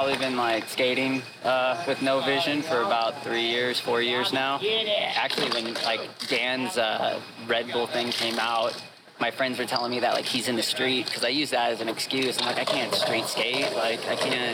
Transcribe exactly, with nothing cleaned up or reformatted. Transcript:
probably been like skating uh, with no vision for about three years, four years now. Actually, when like Dan's uh, Red Bull thing came out, my friends were telling me that like he's in the street because I use that as an excuse. I'm like, I can't street skate. Like I can't.